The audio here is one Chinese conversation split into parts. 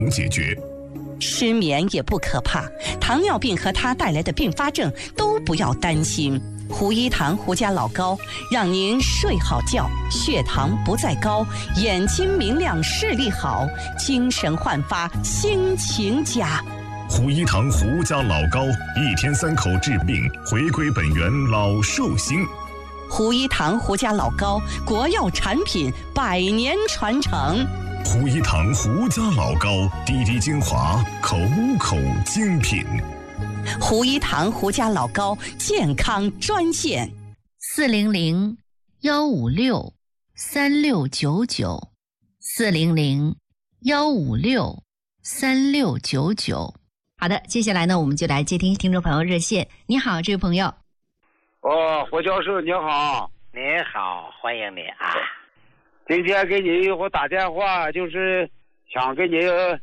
解决。 失眠也不可怕，糖尿病和它带来的并发症都不要担心。胡一堂胡家老高让您睡好觉，血糖不再高，眼睛明亮，视力好，精神焕发，心情佳。 胡一堂胡家老高，1天3口治病，回归本源老寿星。 胡一堂胡家老高，国药产品，100年传承。 胡一堂胡家老高，滴滴精华，口口精品。 胡一堂胡家老高健康专线 400-156-3699，400-156-3699。好的，接下来呢，我们就来接听听众朋友热线。你好，这位朋友。 胡教授你好。 你好，欢迎你啊。 今天给你一会打电话，就是想跟你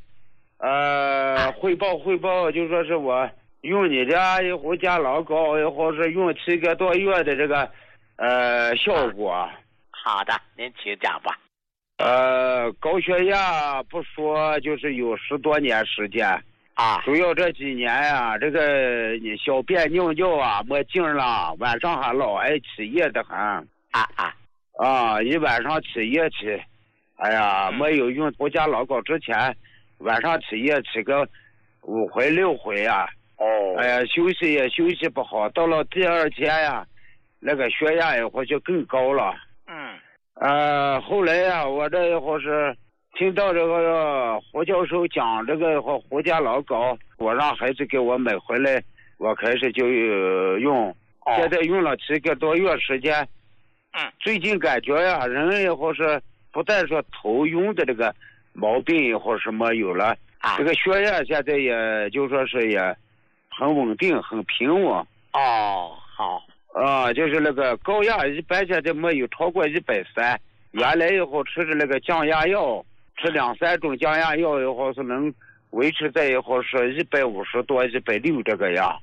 汇报，就说是我用你家一胡家老高，或是用7个多月的这个效果。 好的，您请讲吧。 高血压不说，就是有10多年时间啊， 主要这几年呀，这个你小便尿尿啊没劲了，晚上还老爱起夜的很。一晚上起夜起，哎呀，没有用胡家老高之前，晚上起夜起个5回6回啊。哎呀，休息也休息不好，到了第2天呀，那个血压一会就更高了。后来呀，我这一会是听到这个胡教授讲这个胡家老高，我让孩子给我买回来，我开始就用，现在用了7个多月时间。最近感觉呀，人以后是不但说头晕的这个毛病以后是没有了，这个血压现在也就说是也很稳定，很平稳。 好。 就是那个高压一般现在没有超过130，原来以后吃的那个降压药，吃2、3种降压药以后是能维持在以后是150多、160这个样。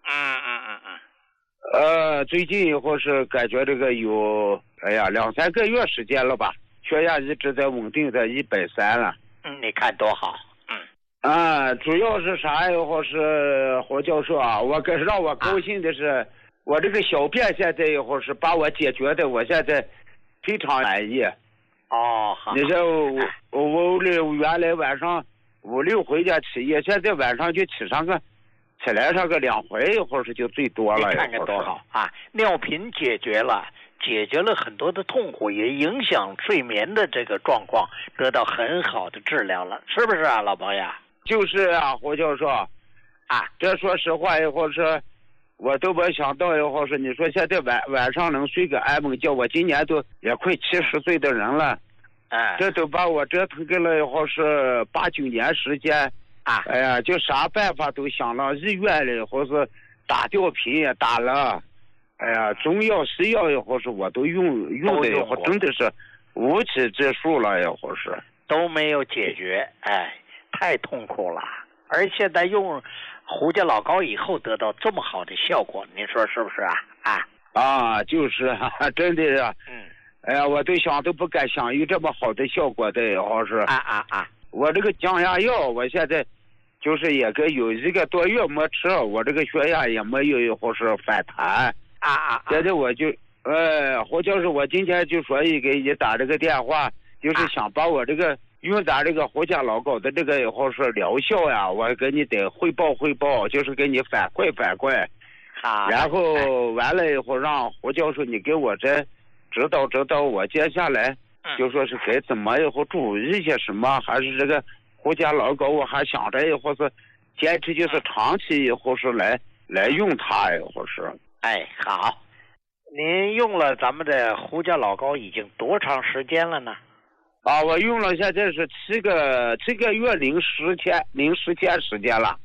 最近以后是感觉这个有2、3个月时间了吧，血压一直在稳定在130了。 你看多好。 主要是啥以后是胡教授啊，让我高兴的是，我这个小便现在以后是把我解决的，我现在非常满意。 好。 你说我原来晚上5、6回家起夜，现在晚上就起来上个2回一会儿是就最多了。 你看看多好啊！尿频解决了很多的痛苦，也影响睡眠的这个状况，得到很好的治疗了，是不是啊，老朋友？ 就是啊，胡教授这说实话以后是我都没想到以后是你说现在晚上能睡个安稳觉，我今年都也快70岁的人了，这都把我折腾给了以后是8、9年时间。哎呀，就啥办法都想了，医院里或是打吊瓶也打了，哎呀，中药西药以后是我都用的以后真的是无济之数了，以后是都没有解决，太痛苦了。而现在用胡家老高以后得到这么好的效果，您说是不是啊？ 就是真的呀。哎呀，我都想都不敢想有这么好的效果的，以后是我这个降压药，我现在就是也跟有1个多月没吃，我这个血压也没有以后是反弹。现在我就胡教授，我今天就说给你打这个电话，就是想把我这个用咱这个胡家老高的这个以后是疗效呀，我给你得汇报，就是给你反馈。然后完了以后让胡教授你给我这指导我接下来就说是该怎么以后注意一些什么，还是这个胡家老高我还想着以后是坚持就是长期以后是来用它以后是。 好，您用了咱们的胡家老高已经多长时间了呢？ 我用了现在是7个月零10天时间了。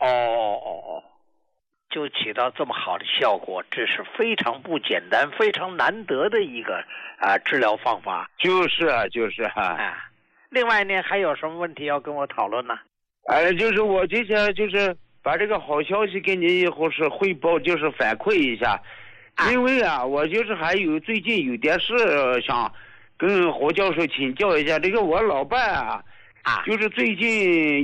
就起到这么好的效果，这是非常不简单、非常难得的一个治疗方法。 就是另外呢，还有什么问题要跟我讨论呢？ 就是我今天就是把这个好消息给你以后是汇报，就是反馈一下。因为我就是还有最近有点事想跟胡教授请教一下。这个我老伴啊， 就是最近